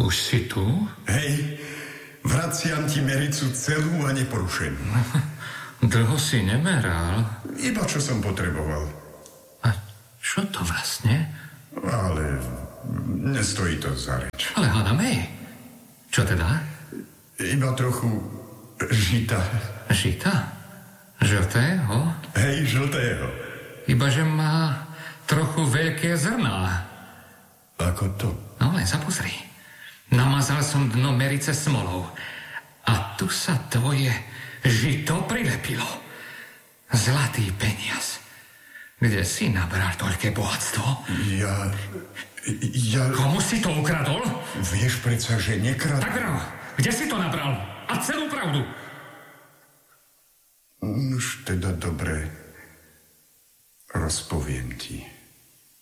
Už si tu? Hej, vraciam ti mericu celú a neporušenú. Dlho si nemeral. Iba čo som potreboval. A čo to vlastne? Ale nestojí to za reč. Ale hádame, čo teda? Iba trochu žita. Žita? Žltého? Hej, žltého. Ibaže má trochu veľké zrná. Ako to? No len sa pozri. Namazal som dno merice smolou. A tu sa tvoje žito prilepilo. Zlatý peniaz. Kde si nabral toľké bohatstvo? Ja... Komu si to ukradol? Vieš predsa, že nekradol. Tak vrav, kde si to nabral? A celú pravdu. Už teda dobre. Rozpoviem ti.